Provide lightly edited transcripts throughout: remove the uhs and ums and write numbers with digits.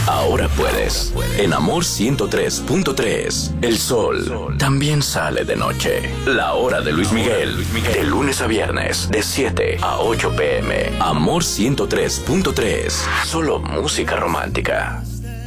ahora puedes. En Amor 103.3, el sol también sale de noche. La hora de Luis Miguel, de lunes a viernes, de 7 a 8 p.m. Amor 103.3, solo música romántica.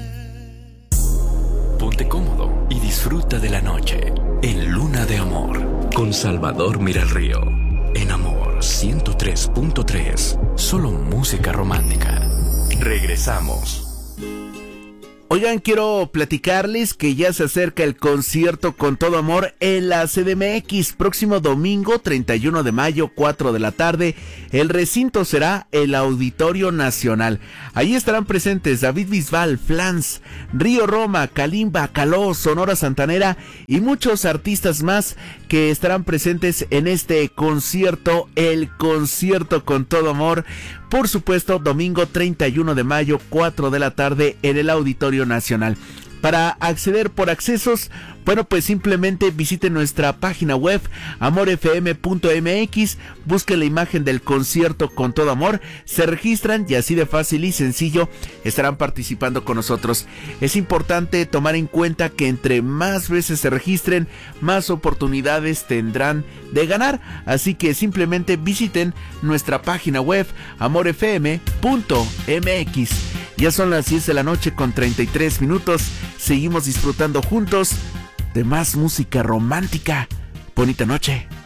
Ponte cómodo y disfruta de la noche en Luna de Amor con Salvador Miralrío. En Amor 103.3, solo música romántica. Regresamos. Oigan, quiero platicarles que ya se acerca el concierto Con Todo Amor en la CDMX. Próximo domingo, 31 de mayo, 4 de la tarde. El recinto será el Auditorio Nacional. Ahí estarán presentes David Bisbal, Flans, Río Roma, Kalimba, Caló, Sonora Santanera y muchos artistas más que estarán presentes en este concierto, el concierto Con Todo Amor. Por supuesto, domingo 31 de mayo, 4 de la tarde en el Auditorio Nacional. Para acceder por accesos, bueno, pues simplemente visiten nuestra página web amorfm.mx, busquen la imagen del concierto Con Todo Amor, se registran y así de fácil y sencillo estarán participando con nosotros. Es importante tomar en cuenta que entre más veces se registren, más oportunidades tendrán de ganar, así que simplemente visiten nuestra página web amorfm.mx. Ya son las 10 de la noche con 33 minutos. Seguimos disfrutando juntos de más música romántica. Bonita noche.